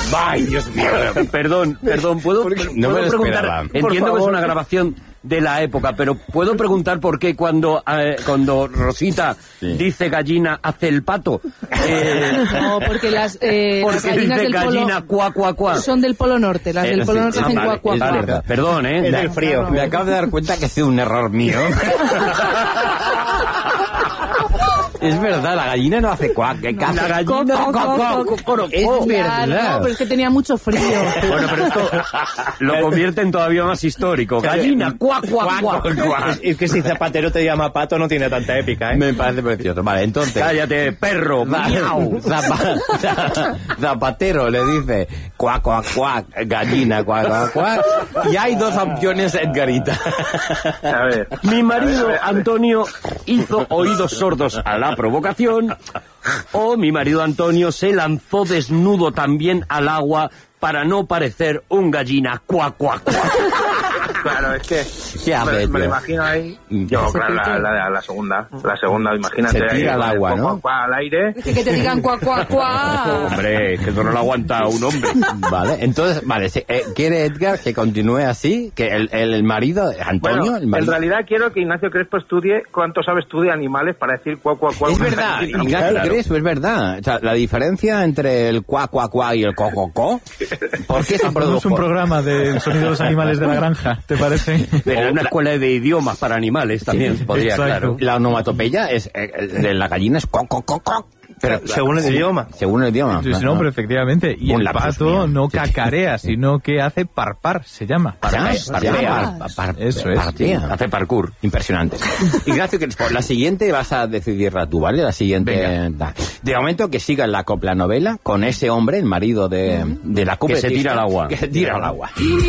¡Ay, Dios mío! Perdón, ¿puedo No me lo preguntar? esperaba. Entiendo que es una grabación de la época, pero ¿puedo preguntar por qué cuando Rosita dice gallina hace el pato? No, porque las Porque gallinas dice del gallina polo cuá, cuá, cuá. son del Polo Norte. Las del Polo Norte hacen vale, cuá, cuá, es cuá. verdad. Perdón, Es del frío. Claro. Me acabo de dar cuenta que ha sido un error mío. Es verdad, la gallina no hace cuac. ¿Qué hace? La gallina... Es verdad. No, pero es que tenía mucho frío. Bueno, pero esto lo convierte en todavía más histórico. Gallina, cuá, cuá, cuá. Es que si Zapatero te llama Pato no tiene tanta épica, ¿eh? Me parece precioso. Vale, entonces... Cállate, perro. Miau. Zapatero le dice cuac, cuac, cuac, gallina, cuac, cuac, cuac. Y hay dos opciones, Edgarita. A ver. Mi marido Antonio hizo oídos sordos a la provocación, o mi marido Antonio se lanzó desnudo también al agua para no parecer un gallina cuá, cuá, cuá. Claro, es que ¿Qué hace, me lo tío? imagino ahí. Yo, claro, la segunda. La segunda, imagínate. Se tira ahí, al agua, cuá, ¿no? cuá, cuá, al aire. Es que te digan cuá, cuá, cuá. Hombre, que eso no lo aguanta un hombre. Vale, entonces, vale, quiere Edgar que continúe así, que el marido, Antonio, Bueno, el marido... en realidad quiero que Ignacio Crespo estudie cuánto sabe estudia animales para decir cuá, cuá, cuá. Es verdad, Ignacio Crespo, es verdad. O sea, la diferencia entre el cuá, cuá, cuá y el co, ¿por qué se Hacemos produjo? un programa del sonido de los animales de la granja, ¿te parece? Pero una escuela de idiomas para animales también podría, exacto. claro. La onomatopeya es, de la gallina es co. Pero según el idioma. Según el idioma. Sí, no, pero efectivamente. Y Un el lapsus pato mío. no Sí. cacarea, sino que hace parpar, se llama. Parpea. Eso es. Parpea. Hace parkour. Impresionante. Ignacio Crespo, la siguiente vas a decidirla tú, ¿vale? La siguiente... Venga. De momento que siga la copla novela con ese hombre, el marido de la Que se tira al agua. Que se tira al agua.